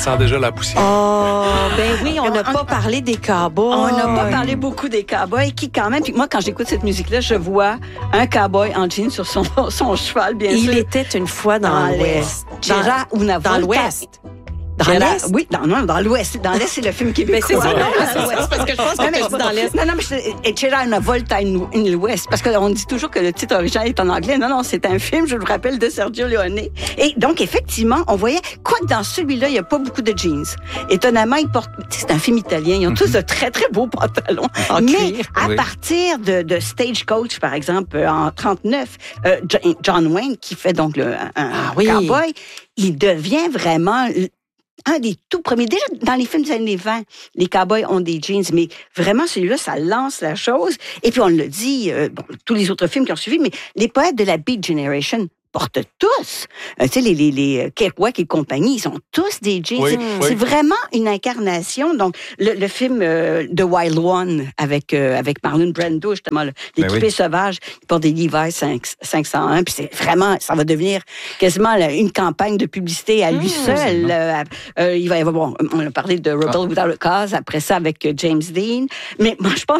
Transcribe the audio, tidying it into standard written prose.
sent déjà la poussière. Oh, ben oui, on n'a pas parlé des cowboys. On n'a pas parlé beaucoup des cowboys qui, quand même, puis moi, quand j'écoute cette musique-là, je vois un cowboy en jean sur son cheval, bien sûr. Il était une fois dans l'Ouest. Gérard Unavolt. Dans l'Ouest. Dans l'Est? Oui, dans l'Ouest. Dans l'Est, c'est le film québécois. Ben, c'est ça, non, c'est parce que je pense que c'est dans l'Est. Non, mais Gérard Unavolt in l'Ouest. Parce qu'on dit toujours que le titre original est en anglais. Non, c'est un film, je vous rappelle, de Sergio Leone. Et donc, effectivement, on voyait, quoique dans celui-là, il n'y a pas beaucoup de jeans. Étonnamment, ils portent, c'est un film italien, ils ont tous de très, très beaux pantalons. Mais à partir de Stagecoach, par exemple, en 39, John Wayne, qui fait donc un cowboy, il devient vraiment un des tout premiers. Déjà, dans les films des années 20, les cowboys ont des jeans, mais vraiment, celui-là, ça lance la chose. Et puis, on le dit, tous les autres films qui ont suivi, mais les poètes de la Beat Generation portent tous. Tu sais, les Kerouac et compagnie, ils ont tous des jeans. C'est vraiment une incarnation. Donc, le film The Wild One avec Marlon Brando, justement, l'équipé sauvage, il porte des Levi's 501, puis c'est vraiment, ça va devenir quasiment une campagne de publicité à lui seul. Il va y avoir, on a parlé de Rebel Without a Cause, après ça avec James Dean. Mais moi, je pense